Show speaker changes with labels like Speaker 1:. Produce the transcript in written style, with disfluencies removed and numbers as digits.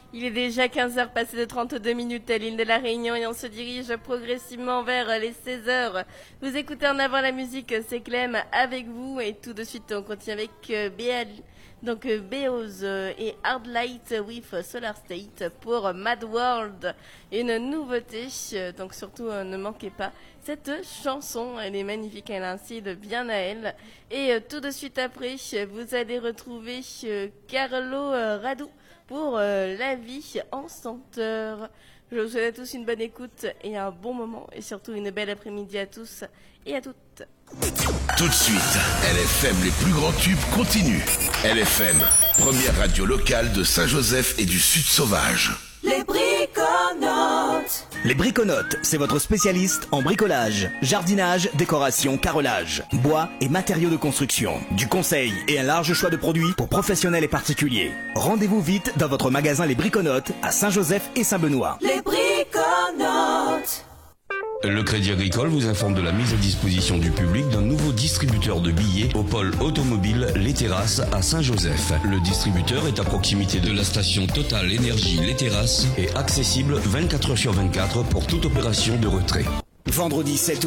Speaker 1: Il est déjà 15h passé de 32 minutes à l'île de la Réunion et on se dirige progressivement vers les 16h. Vous écoutez En avant la musique, c'est Clem avec vous et tout de suite on continue avec Beoz et Hard Light with Solar State pour Mad World. Une nouveauté, donc surtout ne manquez pas cette chanson, elle est magnifique, elle incite bien à elle. Et tout de suite après, vous allez retrouver Carlo Radou pour La vie en senteur. Je vous souhaite à tous une bonne écoute et un bon moment et surtout une belle après-midi à tous et à toutes.
Speaker 2: Tout de suite, LFM, les plus grands tubes continuent. LFM, première radio locale de Saint-Joseph et du Sud Sauvage.
Speaker 3: Les Briconautes.
Speaker 4: Les Briconautes, c'est votre spécialiste en bricolage, jardinage, décoration, carrelage, bois et matériaux de construction. Du conseil et un large choix de produits pour professionnels et particuliers. Rendez-vous vite dans votre magasin Les Briconautes à Saint-Joseph et Saint-Benoît.
Speaker 3: Les Briconautes.
Speaker 5: Le Crédit Agricole vous informe de la mise à disposition du public d'un nouveau distributeur de billets au pôle automobile Les Terrasses à Saint-Joseph. Le distributeur est à proximité de la station Total Énergie Les Terrasses et accessible 24h sur 24 pour toute opération de retrait.
Speaker 4: Vendredi 7 août.